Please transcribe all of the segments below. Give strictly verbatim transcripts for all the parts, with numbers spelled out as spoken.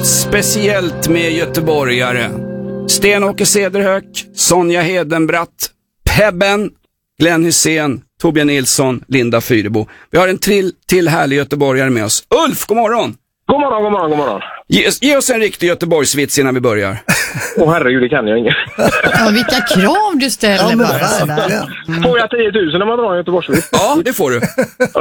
speciellt med göteborgare. Sten-Åke Cederhök, Sonja Hedenbratt, Pebben, Glenn Hussein, Torbjörn Nilsson, Linda Fyrebo. Vi har en till, till härlig göteborgare med oss. Ulf, god morgon! God morgon, god morgon, god morgon. Ge, ge oss en riktig Göteborgsvits innan vi börjar. Åh oh, herregud, det kan jag inte. Ja, vilka krav du ställer, ja, bara sådär. Mm. Får jag tio tusen när man drar en Göteborgsvits? Ja, det får du. Uh,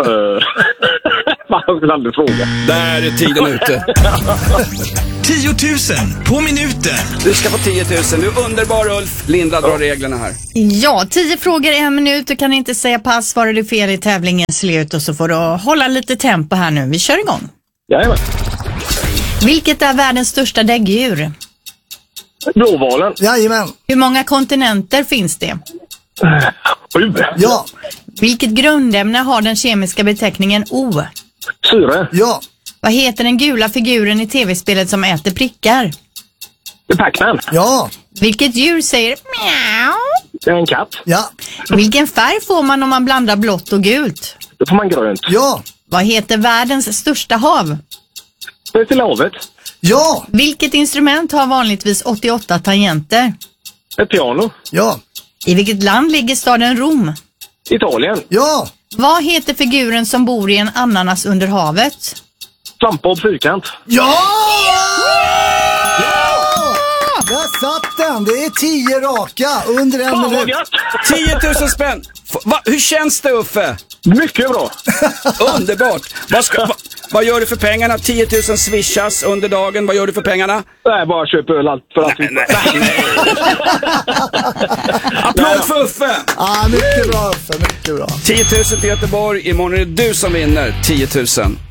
man skulle aldrig fråga. Där är tiden ute. tio tusen på minuten. Du ska få tio tusen. Du är underbar, Ulf. Linda drar ja. reglerna här. Ja, tio frågor i en minut. Du kan inte säga pass. Svarar du fel i tävlingens slut och så får du hålla lite tempo här nu. Vi kör igång. Jajamän. Vilket är världens största däggdjur? Blåvalen. Jajamän. Hur många kontinenter finns det? Sju. Ja. Vilket grundämne har den kemiska beteckningen O? Syre. Ja. Vad heter den gula figuren i tv-spelet som äter prickar? Pac-Man. Ja. Vilket djur säger mjau? Det är en katt. Ja. Vilken färg får man om man blandar blått och gult? Då får man grönt. Ja. Vad heter världens största hav? Det är till havet. Ja. Vilket instrument har vanligtvis åttioåtta tangenter? Ett piano. Ja. I vilket land ligger staden Rom? Italien. Ja. Vad heter figuren som bor i en ananas under havet? Svampbob fyrkant. Ja! Där satt den. Det är tio raka under en Fan, minut. tio tusen spänn. F- va? Hur känns det, Uffe? Mycket bra. Underbart. Vad, ska, va, vad gör du för pengarna? tio tusen swishas under dagen. Vad gör du för pengarna? Nej, bara köp öl allt för allt. Nej, nej, nej. Applåd för Uffe. Ja, mycket bra Uffe, mycket bra. tio tusen till Göteborg. Imorgon är det du som vinner tio tusen.